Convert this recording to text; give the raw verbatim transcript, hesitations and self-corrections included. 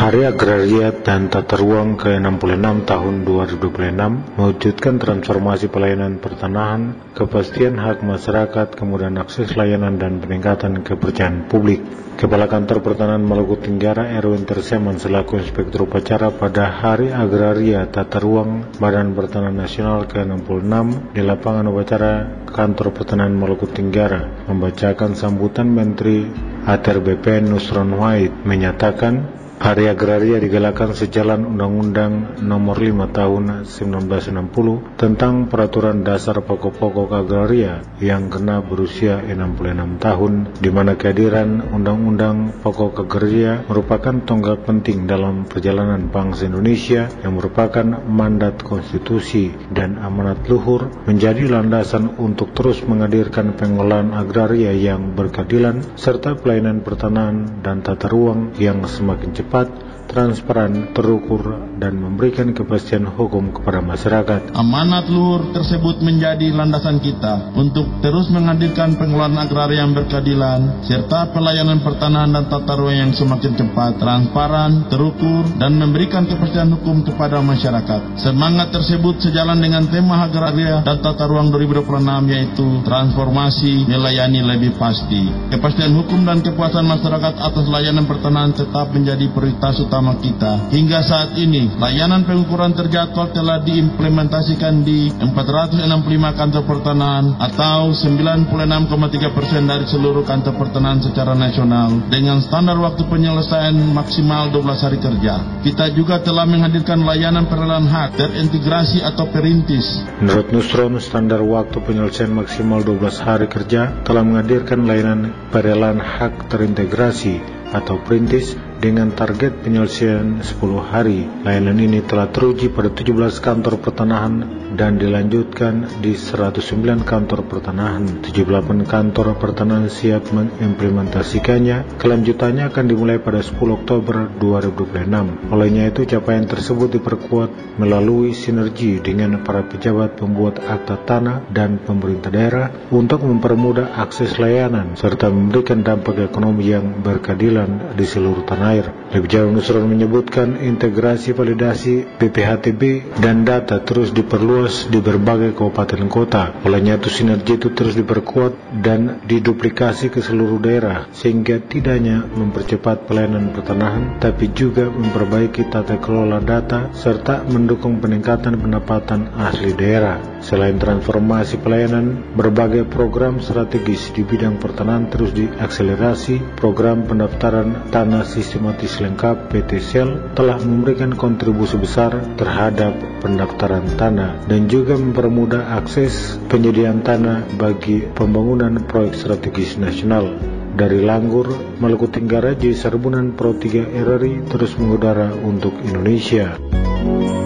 Hari Agraria dan Tata Ruang ke enam puluh enam tahun dua ribu dua puluh enam mewujudkan transformasi pelayanan pertanahan, kepastian hak masyarakat, kemudahan akses layanan dan peningkatan kepercayaan publik. Kepala Kantor Pertanahan Maluku Tenggara Erwin Terseman selaku Inspektur Upacara pada Hari Agraria Tata Ruang Badan Pertanahan Nasional ke enam puluh enam di lapangan upacara Kantor Pertanahan Maluku Tenggara membacakan sambutan Menteri A T R B P N Nusron Wahid menyatakan Hari Agraria digalakkan sejalan Undang-Undang Nomor lima Tahun seribu sembilan ratus enam puluh tentang Peraturan Dasar Pokok-Pokok Agraria yang kena berusia enam puluh enam tahun, di mana kehadiran Undang-Undang Pokok Agraria merupakan tonggak penting dalam perjalanan bangsa Indonesia yang merupakan mandat konstitusi dan amanat luhur, menjadi landasan untuk terus menghadirkan pengelolaan agraria yang berkeadilan serta pelayanan pertanahan dan tata ruang yang semakin cepat cepat, transparan, terukur, dan memberikan kepastian hukum kepada masyarakat. Amanat luhur tersebut menjadi landasan kita untuk terus menghadirkan pengelolaan agraria yang berkeadilan, serta pelayanan pertanahan dan tata ruang yang semakin cepat, transparan, terukur, dan memberikan kepastian hukum kepada masyarakat. Semangat tersebut sejalan dengan tema agraria dan tata ruang dua ribu dua puluh enam, yaitu transformasi melayani lebih pasti. Kepastian hukum dan kepuasan masyarakat atas layanan pertanahan tetap menjadi prioritas utama kita. Hingga saat ini, layanan pengukuran terjadwal telah diimplementasikan di empat ratus enam puluh lima kantor pertanahan atau sembilan puluh enam koma tiga persen dari seluruh kantor pertanahan secara nasional dengan standar waktu penyelesaian maksimal dua belas hari kerja. Kita juga telah menghadirkan layanan peralihan hak terintegrasi atau perintis. Menurut Nusron, standar waktu penyelesaian maksimal dua belas hari kerja telah menghadirkan layanan peralihan hak terintegrasi atau perintis dengan target penyelesaian sepuluh hari. Layanan ini telah teruji pada tujuh belas kantor pertanahan dan dilanjutkan di seratus sembilan kantor pertanahan. tujuh puluh delapan kantor pertanahan siap mengimplementasikannya. Kelanjutannya akan dimulai pada sepuluh Oktober dua ribu dua puluh enam. Olehnya itu, capaian tersebut diperkuat melalui sinergi dengan para pejabat pembuat akta tanah dan pemerintah daerah untuk mempermudah akses layanan serta memberikan dampak ekonomi yang berkeadilan di seluruh tanah air. Lebih jauh, Nusron menyebutkan integrasi validasi B P H T B dan data terus diperluas di berbagai kabupaten kota. Olehnya itu, sinergi itu terus diperkuat dan diduplikasi ke seluruh daerah sehingga tidak hanya mempercepat pelayanan pertanahan tapi juga memperbaiki tata kelola data serta mendukung peningkatan pendapatan asli daerah. Selain transformasi pelayanan, berbagai program strategis di bidang pertanahan terus diakselerasi. Program pendaftaran tanah sistematis lengkap P T S E L telah memberikan kontribusi besar terhadap pendaftaran tanah dan juga mempermudah akses penyediaan tanah bagi pembangunan proyek strategis nasional. Dari Langgur, Maluku Tenggara, J. Sarbunan Pro tiga R R I terus mengudara untuk Indonesia.